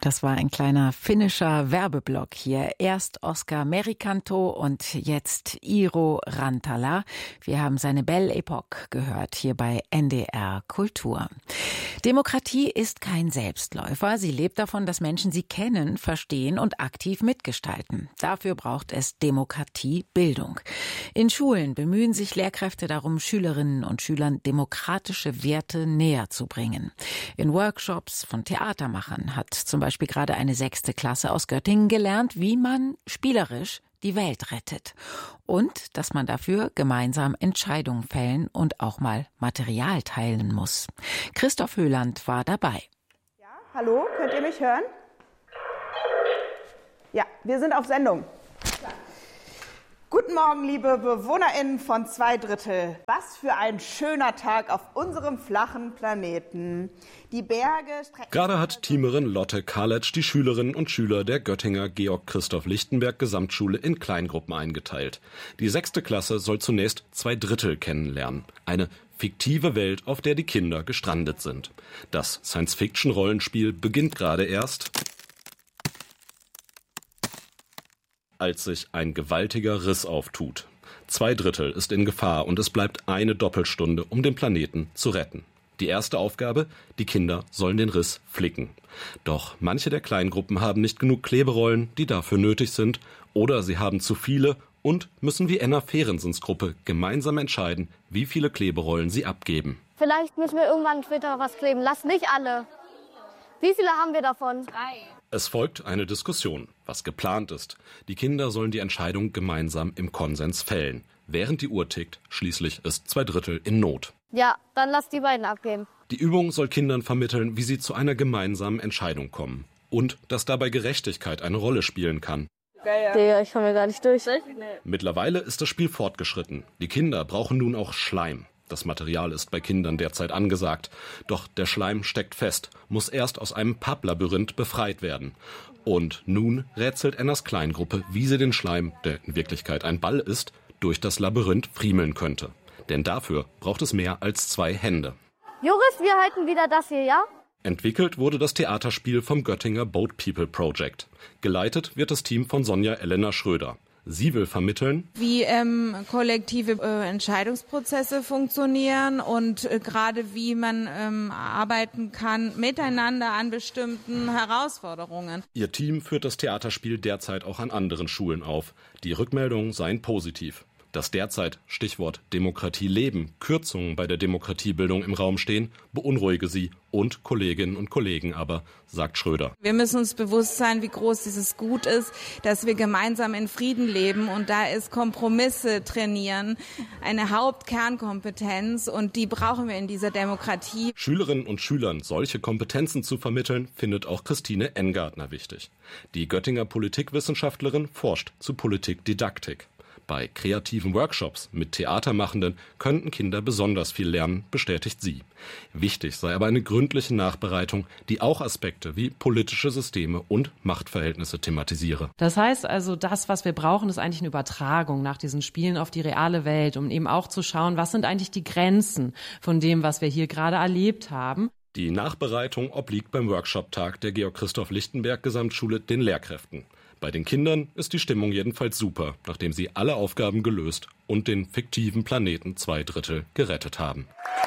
Das war ein kleiner finnischer Werbeblock hier. Erst Oscar Merikanto und jetzt Iiro Rantala. Wir haben seine Belle Époque gehört hier bei NDR Kultur. Demokratie ist kein Selbstläufer. Sie lebt davon, dass Menschen sie kennen, verstehen und aktiv mitgestalten. Dafür braucht es Demokratiebildung. In Schulen bemühen sich Lehrkräfte darum, Schülerinnen und Schülern demokratische Werte näher zu bringen. In Workshops von Theatermachern hat zum Beispiel gerade eine 6. Klasse aus Göttingen gelernt, wie man spielerisch die Welt rettet. Und dass man dafür gemeinsam Entscheidungen fällen und auch mal Material teilen muss. Christoph Höhland war dabei. Ja, hallo, könnt ihr mich hören? Ja, wir sind auf Sendung. Guten Morgen, liebe BewohnerInnen von 2/3. Was für ein schöner Tag auf unserem flachen Planeten. Die Berge... Gerade hat Teamerin Lotte Karletsch die Schülerinnen und Schüler der Göttinger Georg-Christoph-Lichtenberg-Gesamtschule in Kleingruppen eingeteilt. Die 6. Klasse soll zunächst 2/3 kennenlernen. Eine fiktive Welt, auf der die Kinder gestrandet sind. Das Science-Fiction-Rollenspiel beginnt gerade erst, als sich ein gewaltiger Riss auftut. 2/3 ist in Gefahr und es bleibt eine Doppelstunde, um den Planeten zu retten. Die erste Aufgabe: die Kinder sollen den Riss flicken. Doch manche der Kleingruppen haben nicht genug Kleberollen, die dafür nötig sind, oder sie haben zu viele und müssen wie Enna Fehrensens Gruppe gemeinsam entscheiden, wie viele Kleberollen sie abgeben. Vielleicht müssen wir irgendwann später was kleben. Lass nicht alle. Wie viele haben wir davon? 3. Es folgt eine Diskussion, was geplant ist. Die Kinder sollen die Entscheidung gemeinsam im Konsens fällen. Während die Uhr tickt, schließlich ist 2/3 in Not. Ja, dann lass die beiden abgeben. Die Übung soll Kindern vermitteln, wie sie zu einer gemeinsamen Entscheidung kommen. Und dass dabei Gerechtigkeit eine Rolle spielen kann. Digga, ich komme gar nicht durch. Mittlerweile ist das Spiel fortgeschritten. Die Kinder brauchen nun auch Schleim. Das Material ist bei Kindern derzeit angesagt. Doch der Schleim steckt fest, muss erst aus einem Papplabyrinth befreit werden. Und nun rätselt Ennas Kleingruppe, wie sie den Schleim, der in Wirklichkeit ein Ball ist, durch das Labyrinth friemeln könnte. Denn dafür braucht es mehr als 2 Hände. Joris, wir halten wieder das hier, ja? Entwickelt wurde das Theaterspiel vom Göttinger Boat People Project. Geleitet wird das Team von Sonja Elena Schröder. Sie will vermitteln, wie kollektive Entscheidungsprozesse funktionieren und gerade wie man arbeiten kann miteinander an bestimmten Herausforderungen. Ihr Team führt das Theaterspiel derzeit auch an anderen Schulen auf. Die Rückmeldungen seien positiv. Dass derzeit, Stichwort Demokratie leben, Kürzungen bei der Demokratiebildung im Raum stehen, beunruhige sie und Kolleginnen und Kollegen aber, sagt Schröder. Wir müssen uns bewusst sein, wie groß dieses Gut ist, dass wir gemeinsam in Frieden leben und da ist Kompromisse trainieren eine Hauptkernkompetenz und die brauchen wir in dieser Demokratie. Schülerinnen und Schülern solche Kompetenzen zu vermitteln, findet auch Christine Engartner wichtig. Die Göttinger Politikwissenschaftlerin forscht zu Politikdidaktik. Bei kreativen Workshops mit Theatermachenden könnten Kinder besonders viel lernen, bestätigt sie. Wichtig sei aber eine gründliche Nachbereitung, die auch Aspekte wie politische Systeme und Machtverhältnisse thematisiere. Das heißt also, das, was wir brauchen, ist eigentlich eine Übertragung nach diesen Spielen auf die reale Welt, um eben auch zu schauen, was sind eigentlich die Grenzen von dem, was wir hier gerade erlebt haben. Die Nachbereitung obliegt beim Workshop-Tag der Georg-Christoph-Lichtenberg-Gesamtschule den Lehrkräften. Bei den Kindern ist die Stimmung jedenfalls super, nachdem sie alle Aufgaben gelöst und den fiktiven Planeten 2/3 gerettet haben.